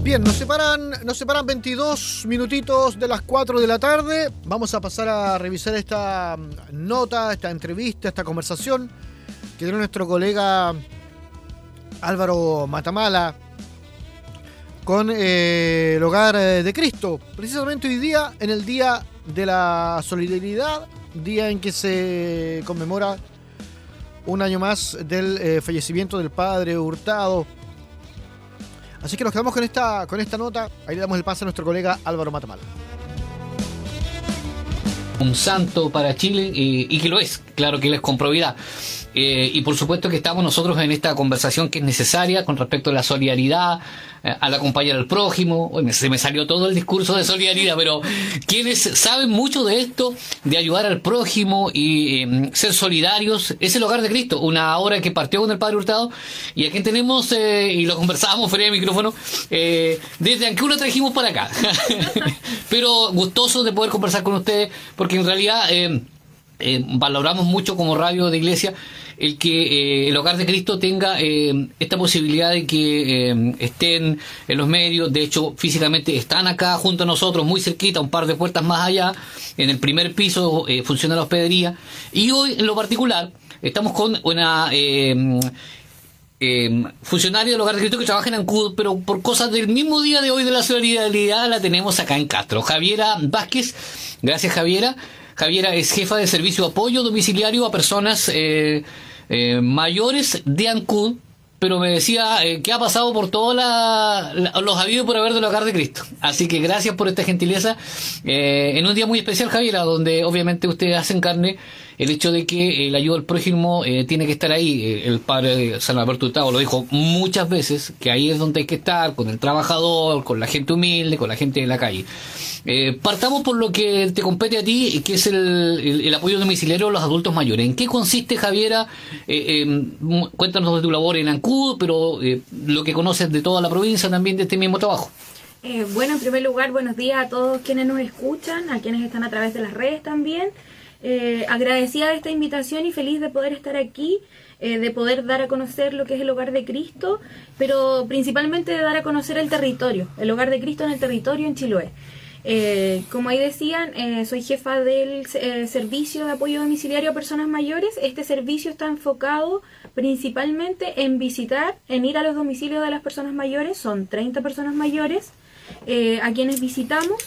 Bien, nos separan 22 minutitos de las 4 de la tarde. Vamos a pasar a revisar esta nota, esta entrevista, esta conversación que tiene nuestro colega Álvaro Matamala con el Hogar de Cristo. Precisamente hoy día, en el Día de la Solidaridad, día en que se conmemora un año más del fallecimiento del padre Hurtado. Así que nos quedamos con esta nota. Ahí le damos el pase a nuestro colega Álvaro Matamala. Un santo para Chile, y que lo es, claro que él es con probidad. Y por supuesto que estamos nosotros en esta conversación que es necesaria con respecto a la solidaridad, al acompañar al prójimo. Se me salió todo el discurso de solidaridad, pero quienes saben mucho de esto, de ayudar al prójimo y ser solidarios, es el Hogar de Cristo, una obra que partió con el padre Hurtado, y a quien tenemos, y lo conversábamos fuera de micrófono, desde Ancud lo trajimos para acá. Pero gustoso de poder conversar con ustedes, porque en realidad valoramos mucho como radio de iglesia el que el Hogar de Cristo tenga esta posibilidad de que estén en los medios. De hecho, físicamente están acá junto a nosotros, muy cerquita, un par de puertas más allá. En el primer piso funciona la hospedería, y hoy en lo particular estamos con una funcionaria del Hogar de Cristo que trabaja en Ancud, pero por cosas del mismo día de hoy de la solidaridad la tenemos acá en Castro. Javiera Vázquez. Gracias, Javiera. Javiera es jefa de servicio de apoyo domiciliario a personas mayores de Ancud, pero me decía que ha pasado por todos los habidos por haber del Hogar de Cristo. Así que gracias por esta gentileza en un día muy especial, Javiera, donde obviamente ustedes hacen carne el hecho de que la ayuda al prójimo tiene que estar ahí. El padre San Alberto Hurtado lo dijo muchas veces, que ahí es donde hay que estar, con el trabajador, con la gente humilde, con la gente de la calle. Partamos por lo que te compete a ti, que es el apoyo domiciliario a los adultos mayores. ¿En qué consiste, Javiera? Cuéntanos de tu labor en Ancud, pero lo que conoces de toda la provincia también de este mismo trabajo. Bueno, en primer lugar, buenos días a todos quienes nos escuchan, a quienes están a través de las redes también. Agradecida de esta invitación y feliz de poder estar aquí, de poder dar a conocer lo que es el Hogar de Cristo, pero principalmente de dar a conocer el territorio, el Hogar de Cristo en el territorio en Chiloé. Como ahí decían, soy jefa del servicio de apoyo domiciliario a personas mayores. Este servicio está enfocado principalmente en ir a los domicilios de las personas mayores. Son 30 personas mayores a quienes visitamos,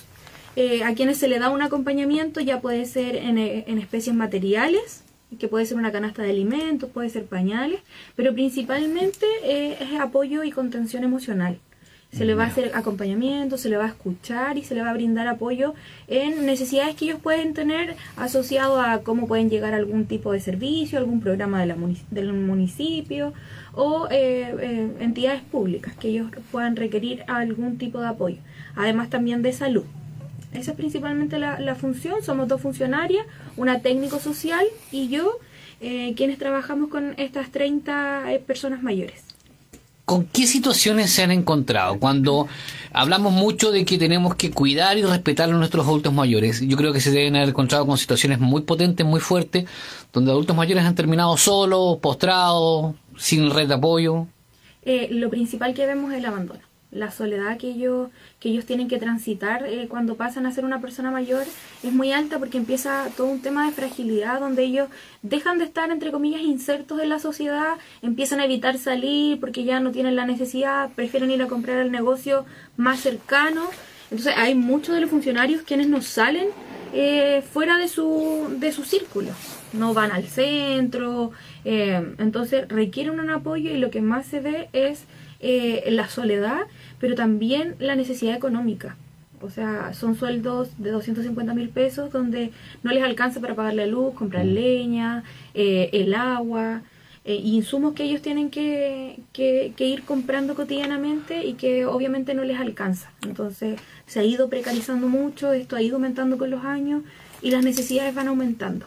a quienes se le da un acompañamiento, ya puede ser en especies materiales, que puede ser una canasta de alimentos, puede ser pañales, pero principalmente es apoyo y contención emocional. Se le va a hacer acompañamiento, se le va a escuchar y se le va a brindar apoyo en necesidades que ellos pueden tener asociado a cómo pueden llegar a algún tipo de servicio, algún programa del municipio o entidades públicas que ellos puedan requerir algún tipo de apoyo. Además también de salud. Esa es principalmente la función. Somos 2 funcionarias, una técnico social y yo, quienes trabajamos con estas 30 personas mayores. ¿Con qué situaciones se han encontrado? Cuando hablamos mucho de que tenemos que cuidar y respetar a nuestros adultos mayores, yo creo que se deben haber encontrado con situaciones muy potentes, muy fuertes, donde adultos mayores han terminado solos, postrados, sin red de apoyo. Lo principal que vemos es el abandono. La soledad que ellos tienen que transitar cuando pasan a ser una persona mayor es muy alta, porque empieza todo un tema de fragilidad donde ellos dejan de estar, entre comillas, insertos en la sociedad, empiezan a evitar salir porque ya no tienen la necesidad, prefieren ir a comprar al negocio más cercano. Entonces hay muchos de los funcionarios quienes no salen fuera de su círculo, no van al centro, entonces requieren un apoyo, y lo que más se ve es la soledad, pero también la necesidad económica. O sea, son sueldos de 250.000 pesos donde no les alcanza para pagar la luz, comprar leña, el agua, insumos que ellos tienen que ir comprando cotidianamente y que obviamente no les alcanza. Entonces se ha ido precarizando mucho, esto ha ido aumentando con los años y las necesidades van aumentando.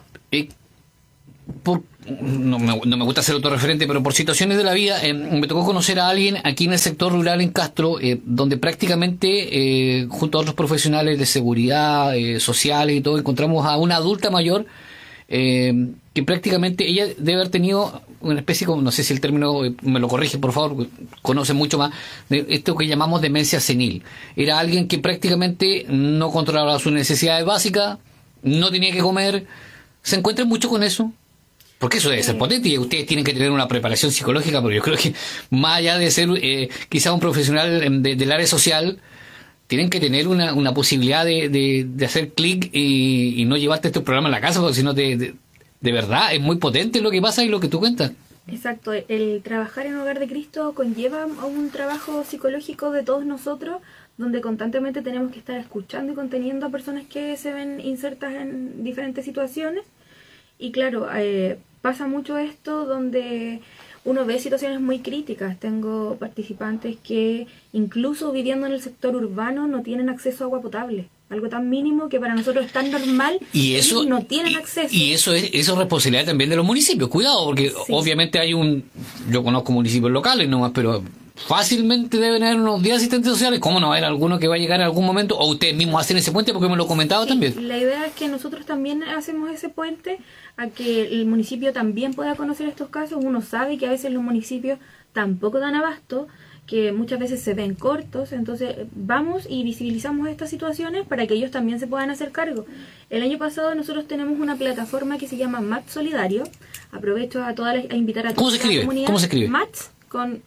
No me gusta ser autorreferente, pero por situaciones de la vida me tocó conocer a alguien aquí en el sector rural en Castro, donde prácticamente junto a otros profesionales de seguridad, sociales y todo, encontramos a una adulta mayor que prácticamente ella debe haber tenido una especie como, no sé si el término, me lo corrige por favor, conoce mucho más, de esto que llamamos demencia senil. Era alguien que prácticamente no controlaba sus necesidades básicas, no tenía que comer. ¿Se encuentran mucho con eso? Porque eso debe ser potente y ustedes tienen que tener una preparación psicológica, porque yo creo que más allá de ser quizá un profesional del área social, tienen que tener una posibilidad de hacer clic y no llevarte este programa a la casa, porque si no de verdad es muy potente lo que pasa y lo que tú cuentas. Exacto, el trabajar en Hogar de Cristo conlleva a un trabajo psicológico de todos nosotros, donde constantemente tenemos que estar escuchando y conteniendo a personas que se ven insertas en diferentes situaciones. Y claro, pasa mucho esto donde uno ve situaciones muy críticas. Tengo participantes que incluso viviendo en el sector urbano no tienen acceso a agua potable. Algo tan mínimo que para nosotros es tan normal y eso, ellos no tienen acceso. Y eso es responsabilidad también de los municipios. Cuidado, porque sí, obviamente yo conozco municipios locales nomás, pero fácilmente deben haber unos 10 asistentes sociales. ¿Cómo no va a haber alguno que va a llegar en algún momento? O ustedes mismos hacen ese puente, porque me lo comentaba sí, también. La idea es que nosotros también hacemos ese puente a que el municipio también pueda conocer estos casos. Uno sabe que a veces los municipios tampoco dan abasto, que muchas veces se ven cortos, entonces vamos y visibilizamos estas situaciones para que ellos también se puedan hacer cargo. El año pasado nosotros tenemos una plataforma que se llama Match Solidario. Aprovecho a invitar a toda la comunidad. ¿Cómo se escribe? Match con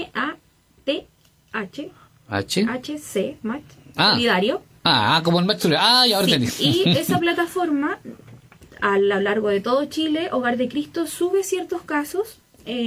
M-A-T-H H-C, Match Solidario. Como el Match Solidario. Ya ahora entendí. Y esa plataforma, a lo largo de todo Chile, Hogar de Cristo sube ciertos casos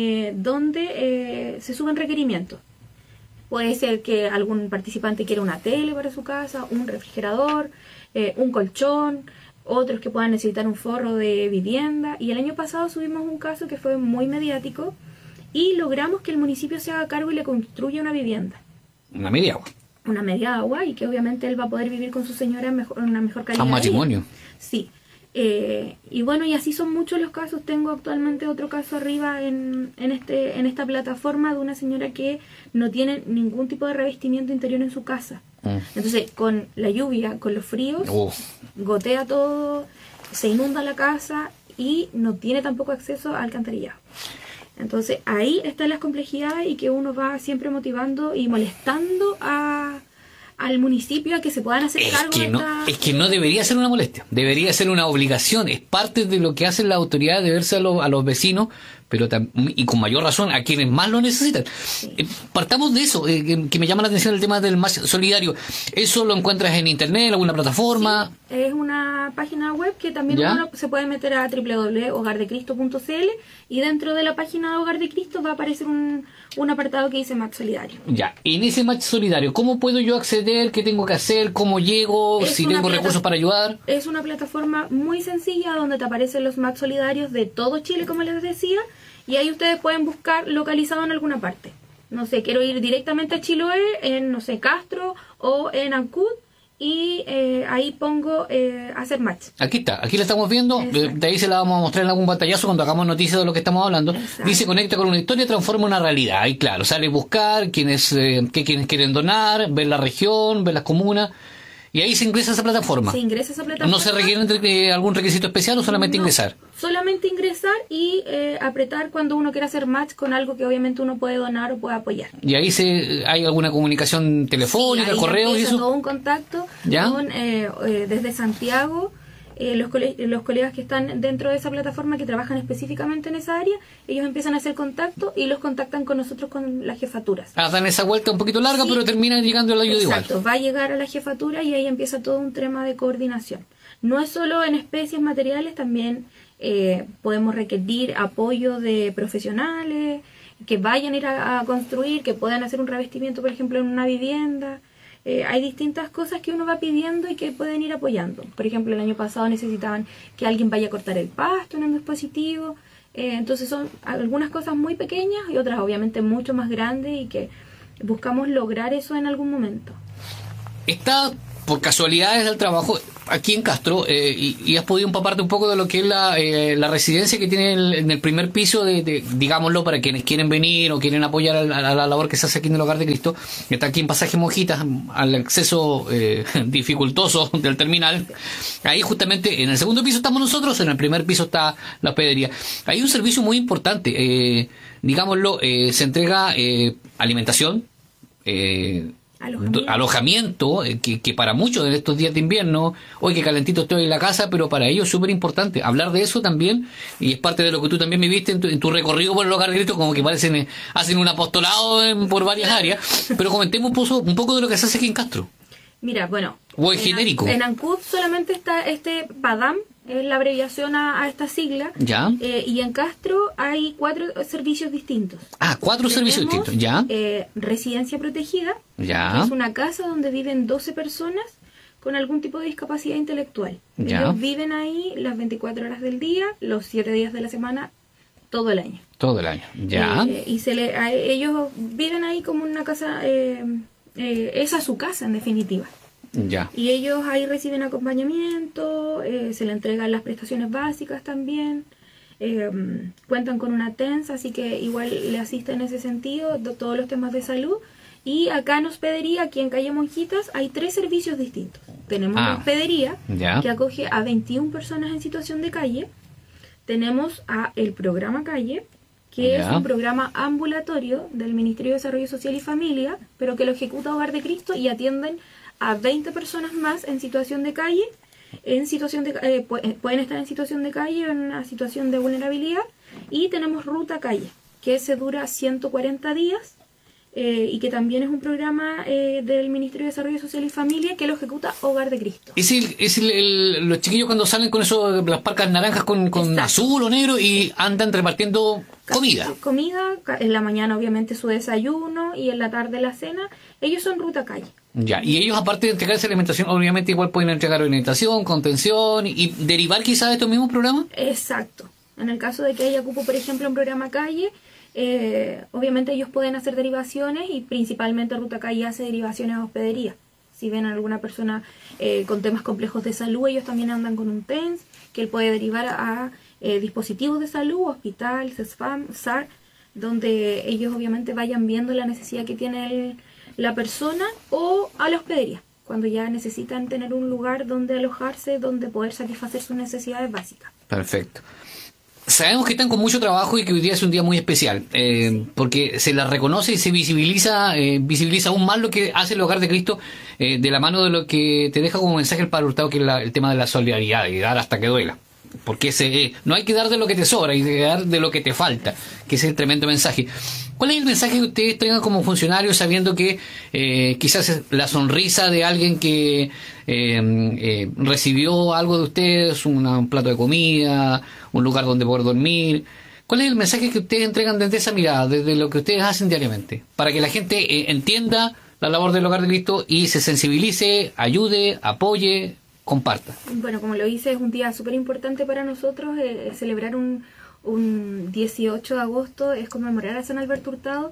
donde se suben requerimientos. Puede ser que algún participante quiera una tele para su casa, un refrigerador, un colchón, otros que puedan necesitar un forro de vivienda. Y el año pasado subimos un caso que fue muy mediático y logramos que el municipio se haga cargo y le construya una vivienda. Una media agua. Una media agua, y que obviamente él va a poder vivir con su señora en una mejor calidad. Un matrimonio. Sí. Y bueno, y así son muchos los casos. Tengo actualmente otro caso arriba en esta plataforma de una señora que no tiene ningún tipo de revestimiento interior en su casa. Entonces, con la lluvia, con los fríos, gotea todo, se inunda la casa y no tiene tampoco acceso al alcantarillado. Entonces, ahí están las complejidades y que uno va siempre motivando y molestando al municipio a que se puedan hacer cargo de esta... Es que no debería ser una molestia, debería ser una obligación, es parte de lo que hacen las autoridades de verse a los vecinos, pero y con mayor razón a quienes más lo necesitan. Sí. Partamos de eso, que me llama la atención el tema del Match Solidario. ¿Eso lo encuentras en internet, en alguna plataforma? Sí, es una página web que también uno se puede meter a www.hogardecristo.cl y dentro de la página de Hogar de Cristo va a aparecer un apartado que dice Match Solidario. Ya, en ese Match Solidario, ¿cómo puedo yo acceder? ¿Qué tengo que hacer? ¿Cómo llego? Si tengo recursos para ayudar. Es una plataforma muy sencilla donde te aparecen los Match Solidarios de todo Chile, como les decía, y ahí ustedes pueden buscar localizado en alguna parte. No sé, quiero ir directamente a Chiloé, en, no sé, Castro o en Ancud, y ahí pongo hacer match. Aquí está, aquí la estamos viendo. De ahí se la vamos a mostrar en algún pantallazo cuando hagamos noticias de lo que estamos hablando. Exacto. Dice: conecta con una historia, transforma una realidad. Y claro, sale buscar quienes quieren donar, ver la región, ver las comunas. Y ahí se ingresa a esa plataforma. Se ingresa a esa plataforma. ¿No se requiere algún requisito especial o solamente ingresar? Solamente ingresar y apretar cuando uno quiera hacer match con algo que obviamente uno puede donar o puede apoyar. ¿Y ahí hay alguna comunicación telefónica, correo y eso? Todo un contacto con, desde Santiago. Los colegas que están dentro de esa plataforma que trabajan específicamente en esa área, ellos empiezan a hacer contacto y los contactan con nosotros, con las jefaturas. Dan esa vuelta un poquito larga, sí, pero terminan llegando a la ayuda igual. Exacto, va a llegar a la jefatura y ahí empieza todo un tema de coordinación. No es solo en especies materiales, también podemos requerir apoyo de profesionales que vayan a ir a construir, que puedan hacer un revestimiento, por ejemplo, en una vivienda. Hay distintas cosas que uno va pidiendo y que pueden ir apoyando. Por ejemplo, el año pasado necesitaban que alguien vaya a cortar el pasto en un dispositivo. Entonces son algunas cosas muy pequeñas y otras obviamente mucho más grandes y que buscamos lograr eso en algún momento. Está, por casualidades del trabajo, aquí en Castro y has podido empaparte un poco de lo que es la residencia que tiene en el primer piso digámoslo, para quienes quieren venir o quieren apoyar a la labor que se hace aquí en el Hogar de Cristo, que está aquí en Pasaje Monjitas, al acceso dificultoso del terminal. Ahí justamente en el segundo piso estamos nosotros, en el primer piso está la hospedería. Hay un servicio muy importante, digámoslo, se entrega alimentación, alojamiento, que para muchos en estos días de invierno, hoy que calentito estoy en la casa, pero para ellos es súper importante hablar de eso también, y es parte de lo que tú también viviste en tu recorrido por el Hogar de Cristo, como que hacen un apostolado por varias áreas, pero comentemos un poco de lo que se hace aquí en Castro. Mira, bueno, o es genérico. En Ancud solamente está PADAM, es la abreviación a esta sigla. Ya. Y en Castro hay 4 servicios distintos. 4 servicios distintos, ya. Residencia protegida, ya. que es una casa donde viven 12 personas con algún tipo de discapacidad intelectual. Ya. Ellos viven ahí las 24 horas del día, los 7 días de la semana, todo el año. Todo el año, ya. Y ellos viven ahí como una casa, esa es su casa en definitiva. Ya. Y ellos ahí reciben acompañamiento, se le entregan las prestaciones básicas también, cuentan con una TENS, así que igual le asiste en ese sentido, todos los temas de salud. Y acá en hospedería, aquí en Calle Monjitas, hay 3 servicios distintos. Tenemos la hospedería, ya, que acoge a 21 personas en situación de calle. Tenemos el programa Calle, que ya, es un programa ambulatorio del Ministerio de Desarrollo Social y Familia, pero que lo ejecuta Hogar de Cristo y atienden a 20 personas más en situación de calle, pueden estar en situación de calle o en una situación de vulnerabilidad. Y tenemos Ruta Calle, que se dura 140 días y que también es un programa del Ministerio de Desarrollo Social y Familia que lo ejecuta Hogar de Cristo. Los chiquillos cuando salen con eso, las parcas naranjas con azul o negro y andan repartiendo comida. Comida, en la mañana obviamente su desayuno y en la tarde la cena. Ellos son Ruta Calle. Ya, y ellos aparte de entregar esa alimentación, obviamente igual pueden entregar orientación, contención y derivar quizás de estos mismos programas. Exacto. En el caso de que haya cupo, por ejemplo, un programa Calle, obviamente ellos pueden hacer derivaciones y principalmente Ruta Calle hace derivaciones a hospedería. Si ven a alguna persona con temas complejos de salud, ellos también andan con un TENS que él puede derivar a dispositivos de salud, hospital, CESFAM, SAR, donde ellos obviamente vayan viendo la necesidad que tiene la persona, o a la hospedería, cuando ya necesitan tener un lugar donde alojarse, donde poder satisfacer sus necesidades básicas. Perfecto. Sabemos que están con mucho trabajo y que hoy día es un día muy especial, porque se les reconoce y se visibiliza aún más lo que hace el Hogar de Cristo, de la mano de lo que te deja como mensaje el Padre Hurtado, que es el tema de la solidaridad y dar hasta que duela. Porque no hay que dar de lo que te sobra, hay que dar de lo que te falta, que ese es el tremendo mensaje. ¿Cuál es el mensaje que ustedes tengan como funcionarios, sabiendo que quizás la sonrisa de alguien que recibió algo de ustedes, un plato de comida, un lugar donde poder dormir? ¿Cuál es el mensaje que ustedes entregan desde esa mirada, desde lo que ustedes hacen diariamente? Para que la gente entienda la labor del Hogar de Cristo y se sensibilice, ayude, apoye, comparta. Bueno, como lo hice, es un día súper importante para nosotros. Celebrar un 18 de agosto es conmemorar a San Alberto Hurtado.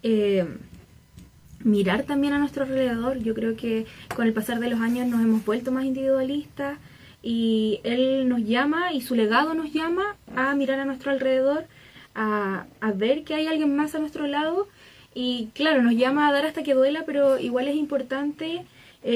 Mirar también a nuestro alrededor. Yo creo que con el pasar de los años nos hemos vuelto más individualistas y él nos llama y su legado nos llama a mirar a nuestro alrededor, a ver que hay alguien más a nuestro lado, y claro, nos llama a dar hasta que duela, pero igual es importante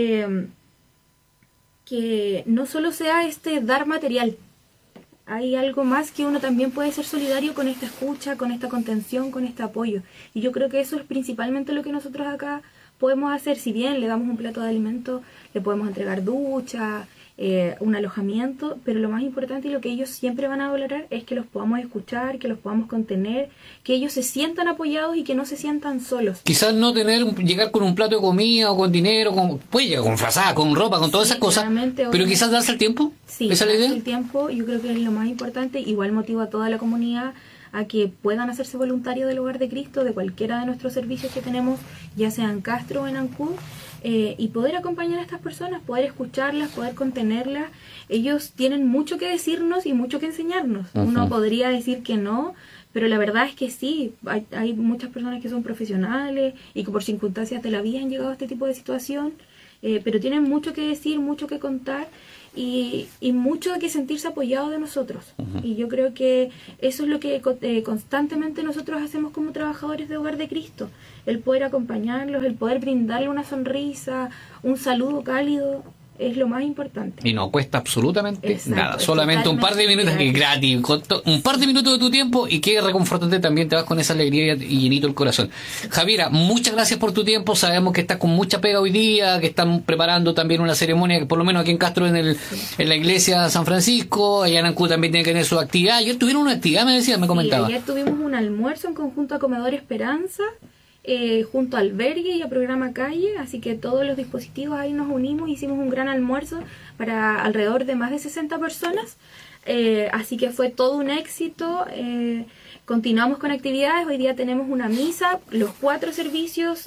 que no solo sea dar material. Hay algo más, que uno también puede ser solidario con esta escucha, con esta contención, con este apoyo. Y yo creo que eso es principalmente lo que nosotros acá podemos hacer. Si bien le damos un plato de alimento, le podemos entregar ducha, un alojamiento, pero lo más importante y lo que ellos siempre van a valorar es que los podamos escuchar, que los podamos contener, que ellos se sientan apoyados y que no se sientan solos. Quizás no llegar con un plato de comida o con dinero, puede llegar con frazada, con ropa, con todas esas cosas, pero quizás darse el tiempo. Sí, ¿esa es la idea? El tiempo yo creo que es lo más importante. Igual motivo a toda la comunidad a que puedan hacerse voluntarios del Hogar de Cristo, de cualquiera de nuestros servicios que tenemos, ya sea en Castro o en Ancud, y poder acompañar a estas personas, poder escucharlas, poder contenerlas. Ellos tienen mucho que decirnos y mucho que enseñarnos. Uno podría decir que no, pero la verdad es que sí, hay muchas personas que son profesionales y que por circunstancias de la vida han llegado a este tipo de situación, pero tienen mucho que decir, mucho que contar y mucho que sentirse apoyados de nosotros. Y yo creo que eso es lo que constantemente nosotros hacemos como trabajadores de Hogar de Cristo, el poder acompañarlos, el poder brindarle una sonrisa, un saludo cálido. Es lo más importante. Y no cuesta absolutamente nada. Solamente un par de minutos gratis. Un par de minutos de tu tiempo y qué reconfortante también te vas con esa alegría y llenito el corazón. Javiera, muchas gracias por tu tiempo. Sabemos que estás con mucha pega hoy día, que están preparando también una ceremonia, que por lo menos aquí en Castro, en la iglesia San Francisco. Allá en Ancud también tiene que tener su actividad. Ayer tuvieron una actividad, me comentaba. Ayer tuvimos un almuerzo en conjunto a Comedor Esperanza. Junto a Albergue y a Programa Calle, así que todos los dispositivos ahí nos unimos, hicimos un gran almuerzo para alrededor de más de 60 personas, así que fue todo un éxito. Continuamos con actividades, hoy día tenemos una misa, los 5 servicios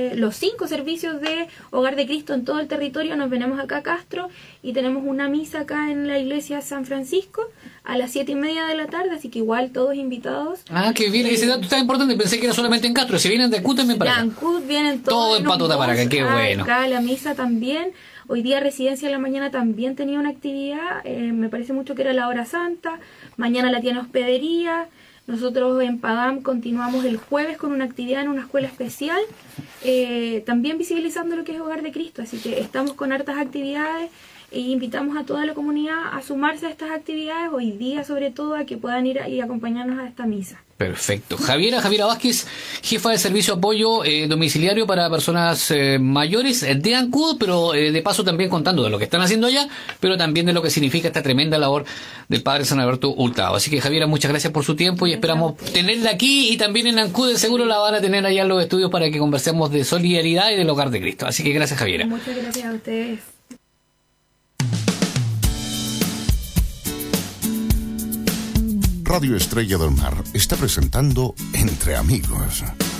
de Hogar de Cristo en todo el territorio, nos venimos acá a Castro y tenemos una misa acá en la iglesia San Francisco a las 7:30 de la tarde, así que igual todos invitados. Ah, qué bien, ese dato está importante, pensé que era solamente en Castro, si vienen de Ancud también para acá. De Ancud vienen todos. Todo en Patota para acá, qué bueno. Acá la misa también, hoy día Residencia en la mañana también tenía una actividad, me parece mucho que era la hora santa, mañana la tiene hospedería. Nosotros en Padam continuamos el jueves con una actividad en una escuela especial, también visibilizando lo que es Hogar de Cristo, así que estamos con hartas actividades e invitamos a toda la comunidad a sumarse a estas actividades, hoy día sobre todo a que puedan ir y acompañarnos a esta misa. Perfecto. Javiera Vázquez, jefa de servicio apoyo domiciliario para personas mayores de Ancud, pero de paso también contando de lo que están haciendo allá, pero también de lo que significa esta tremenda labor del Padre San Alberto Hurtado. Así que Javiera, muchas gracias por su tiempo y esperamos tenerla aquí y también en Ancud, de seguro la van a tener allá en los estudios para que conversemos de solidaridad y del Hogar de Cristo. Así que gracias, Javiera. Muchas gracias a ustedes. Radio Estrella del Mar está presentando Entre Amigos.